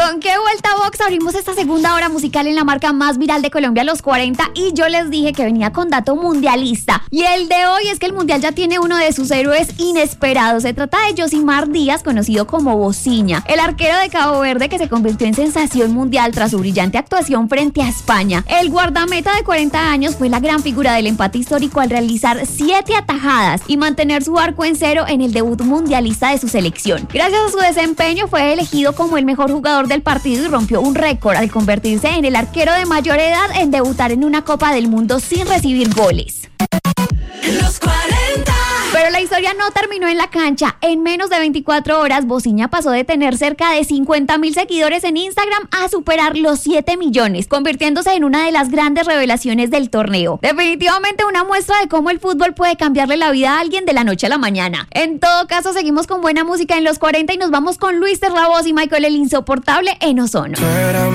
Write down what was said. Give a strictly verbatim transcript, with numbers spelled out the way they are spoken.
¿Con qué vuelta Vox abrimos esta segunda hora musical en la marca más viral de Colombia, Los cuarenta? Y yo les dije que venía con dato mundialista. Y el de hoy es que el mundial ya tiene uno de sus héroes inesperados. Se trata de Yosimar Díaz, conocido como Bociña, el arquero de Cabo Verde que se convirtió en sensación mundial tras su brillante actuación frente a España. El guardameta de cuarenta años fue la gran figura del empate histórico al realizar siete atajadas y mantener su arco en cero en el debut mundialista de su selección. Gracias a su desempeño fue elegido como el mejor jugador del partido y rompió un récord al convertirse en el arquero de mayor edad en debutar en una Copa del Mundo sin recibir goles. Los cuarenta. Pero la historia no terminó en la cancha. En menos de veinticuatro horas, Bociña pasó de tener cerca de cincuenta mil seguidores en Instagram a superar los siete millones, convirtiéndose en una de las grandes revelaciones del torneo. Definitivamente una muestra de cómo el fútbol puede cambiarle la vida a alguien de la noche a la mañana. En todo caso, seguimos con buena música en Los cuarenta y nos vamos con Luis Terrabos y Michael el Insoportable en Ozono.